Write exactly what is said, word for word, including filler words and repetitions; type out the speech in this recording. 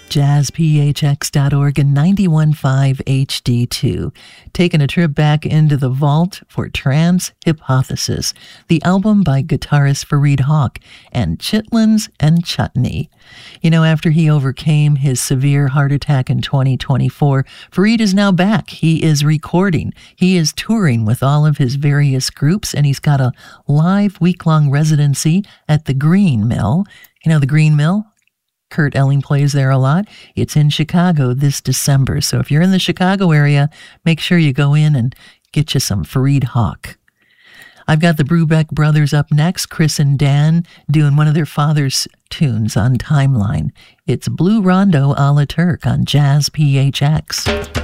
jazz p h x dot org and ninety-one point five H D two. Taking a trip back into the vault for Trans Hypothesis, the album by guitarist Fareed Hawk and Chitlins and Chutney. You know, after he overcame his severe heart attack in twenty twenty-four, Fareed is now back. He is recording. He is touring with all of his various groups, and he's got a live week-long residency at the Green Mill. You know, the Green Mill? Kurt Elling plays there a lot. It's in Chicago this December. So if you're in the Chicago area, make sure you go in and get you some Fareed Hawk. I've got the Brubeck Brothers up next, Chris and Dan, doing one of their father's tunes on Timeline. It's Blue Rondo a la Turk on Jazz P H X.